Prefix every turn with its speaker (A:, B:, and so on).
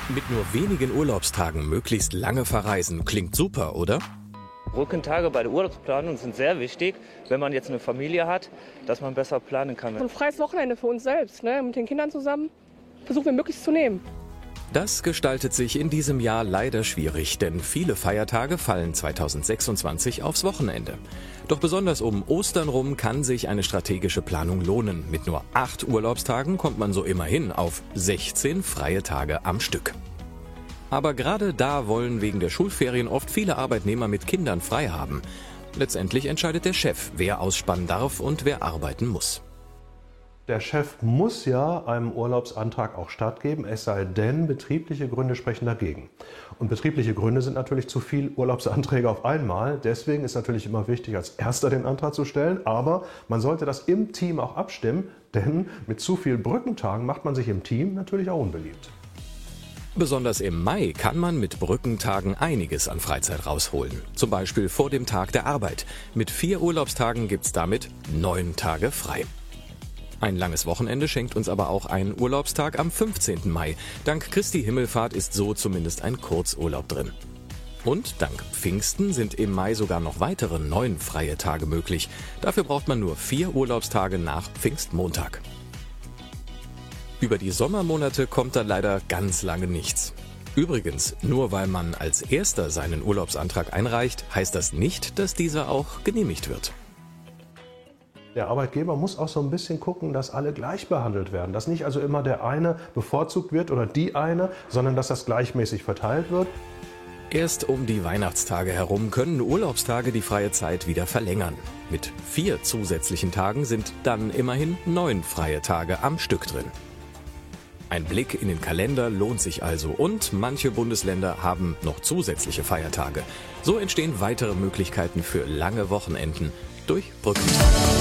A: Mit nur wenigen Urlaubstagen möglichst lange verreisen klingt super, oder?
B: Brückentage bei der Urlaubsplanung sind sehr wichtig, wenn man jetzt eine Familie hat, dass man besser planen kann.
C: So ein freies Wochenende für uns selbst, mit den Kindern zusammen, versuchen wir möglichst zu nehmen.
A: Das gestaltet sich in diesem Jahr leider schwierig, denn viele Feiertage fallen 2026 aufs Wochenende. Doch besonders um Ostern rum kann sich eine strategische Planung lohnen. Mit nur 8 Urlaubstagen kommt man so immerhin auf 16 freie Tage am Stück. Aber gerade da wollen wegen der Schulferien oft viele Arbeitnehmer mit Kindern frei haben. Letztendlich entscheidet der Chef, wer ausspannen darf und wer arbeiten muss.
D: Der Chef muss ja einem Urlaubsantrag auch stattgeben, es sei denn, betriebliche Gründe sprechen dagegen. Und betriebliche Gründe sind natürlich zu viel Urlaubsanträge auf einmal. Deswegen ist natürlich immer wichtig, als Erster den Antrag zu stellen. Aber man sollte das im Team auch abstimmen, denn mit zu viel Brückentagen macht man sich im Team natürlich auch unbeliebt.
A: Besonders im Mai kann man mit Brückentagen einiges an Freizeit rausholen. Zum Beispiel vor dem Tag der Arbeit. Mit 4 Urlaubstagen gibt's damit 9 Tage frei. Ein langes Wochenende schenkt uns aber auch ein Urlaubstag am 15. Mai. Dank Christi Himmelfahrt ist so zumindest ein Kurzurlaub drin. Und dank Pfingsten sind im Mai sogar noch weitere 9 freie Tage möglich. Dafür braucht man nur 4 Urlaubstage nach Pfingstmontag. Über die Sommermonate kommt dann leider ganz lange nichts. Übrigens, nur weil man als Erster seinen Urlaubsantrag einreicht, heißt das nicht, dass dieser auch genehmigt wird.
D: Der Arbeitgeber muss auch so ein bisschen gucken, dass alle gleich behandelt werden. Dass nicht also immer der eine bevorzugt wird oder die eine, sondern dass das gleichmäßig verteilt wird.
A: Erst um die Weihnachtstage herum können Urlaubstage die freie Zeit wieder verlängern. Mit 4 zusätzlichen Tagen sind dann immerhin 9 freie Tage am Stück drin. Ein Blick in den Kalender lohnt sich also und manche Bundesländer haben noch zusätzliche Feiertage. So entstehen weitere Möglichkeiten für lange Wochenenden durch Brückentage.